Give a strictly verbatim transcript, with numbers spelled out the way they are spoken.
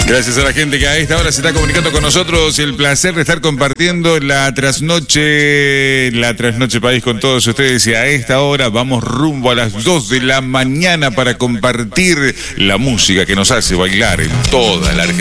Gracias a la gente que a esta hora se está comunicando con nosotros. El placer de estar compartiendo la trasnoche, la trasnoche país con todos ustedes. Y a esta hora vamos rumbo a las dos de la mañana para compartir la música que nos hace bailar en toda la Argentina.